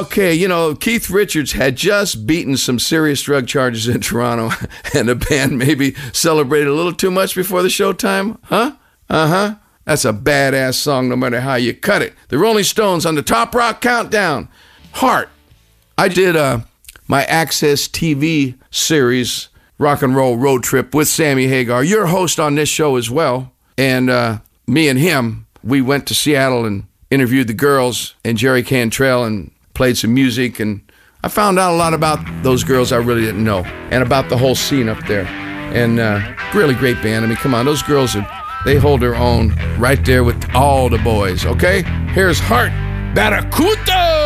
Okay, you know, Keith Richards had just beaten some serious drug charges in Toronto, and the band maybe celebrated a little too much before the showtime, huh? Uh-huh. That's a badass song no matter how you cut it. The Rolling Stones on the Top Rock Countdown. Heart. I did my Access TV series, Rock and Roll Road Trip, with Sammy Hagar, your host on this show as well. And me and him, we went to Seattle and interviewed the girls and Jerry Cantrell and played some music. And I found out a lot about those girls I really didn't know and about the whole scene up there. And really great band. I mean, come on, those girls, they hold their own right there with all the boys, okay? Here's Heart Barracuda!